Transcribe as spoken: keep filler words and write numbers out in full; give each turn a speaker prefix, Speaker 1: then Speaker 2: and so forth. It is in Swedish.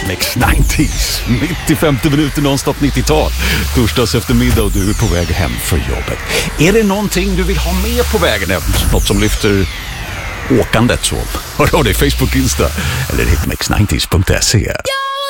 Speaker 1: Hitmix nittio. Mitt i femtio minuter nonstop nittiotal. Torsdags eftermiddag och du är på väg hem för jobbet. Är det någonting du vill ha med på vägen hem? Något som lyfter åkandet så? Hör av dig Facebook, Insta eller hitmix nittio punkt se.